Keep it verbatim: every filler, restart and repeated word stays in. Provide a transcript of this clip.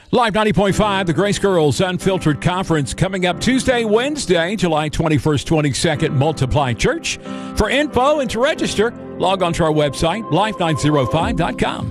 Live ninety point five, the Grace Girls Unfiltered Conference coming up Tuesday, Wednesday, July twenty-first, twenty-second, Multiply Church. For info and to register, log on to our website, life nine oh five dot com.